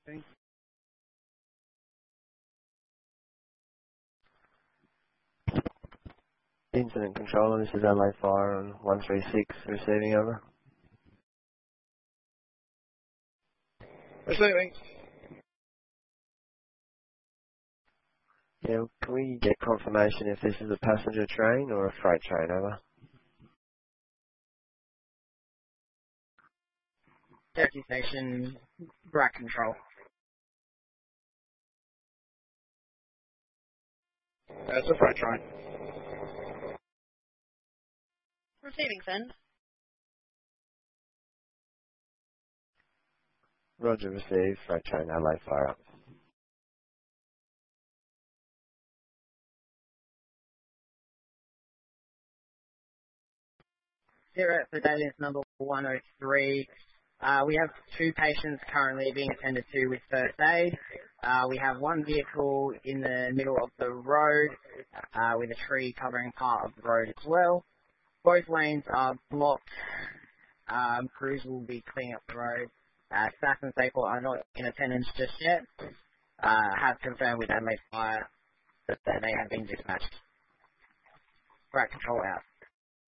Okay. Incident controller, this is LA Fire on 136, receiving over. Receiving. Yeah, can we get confirmation if this is a passenger train or a freight train, over? Turkey Station, Rack Control. That's a freight train. Receiving send. Roger, received, freight train, LA Fire up. Zero for Davis number 103. We have 2 patients currently being attended to with first aid. We have 1 vehicle in the middle of the road with a tree covering part of the road as well. Both lanes are blocked. Crews will be cleaning up the road. Staff and Staple are not in attendance just yet. Have confirmed with Adelaide Fire that they have been dispatched. Right, control out.